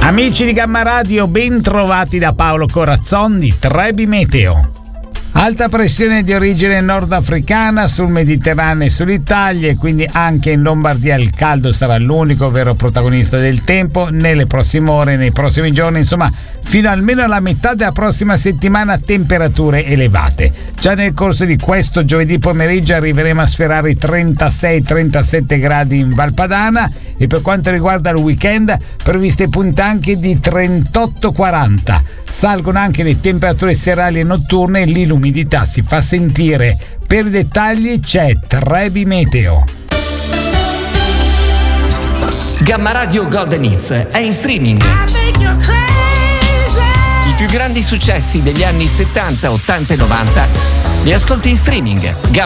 Amici di Gamma Radio, ben trovati da Paolo Corazzon di Trebi Meteo. Alta pressione di origine nordafricana sul Mediterraneo e sull'Italia, e quindi anche in Lombardia il caldo sarà l'unico vero protagonista del tempo nelle prossime ore, nei prossimi giorni, insomma fino almeno alla metà della prossima settimana temperature elevate. Già nel corso di questo giovedì pomeriggio arriveremo a sferrare i 36-37 gradi in Valpadana, e per quanto riguarda il weekend previste punte anche di 38-40. Salgono anche le temperature serali e notturne e l'umidità si fa sentire. Per i dettagli c'è Trebi Meteo. Gamma Radio Golden Hits è in streaming. I più grandi successi degli anni 70, 80 e 90 li ascolti in streaming.